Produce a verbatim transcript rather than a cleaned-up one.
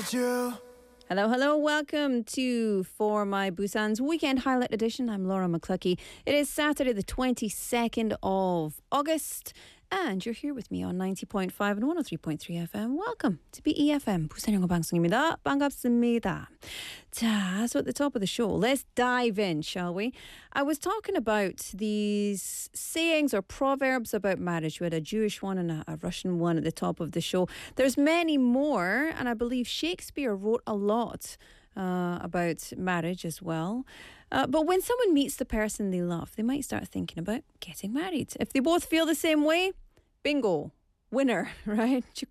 need you. Hello, hello. Welcome to For My Busan's Weekend Highlight Edition. I'm Laura McCluckey. It is Saturday the twenty-second of August and you're here with me on ninety point five and one oh three point three F M. Welcome to B E F M. 부산 영어 방송입니다. 반갑습니다. 자, so at the top of the show, let's dive in, shall we? I was talking about these sayings or proverbs about marriage. We had a Jewish one and a, a Russian one at the top of the show. There's many more, and I believe Shakespeare wrote a lot uh, about marriage as well. Uh, but when someone meets the person they love, they might start thinking about getting married. If they both feel the same way, bingo, winner, right?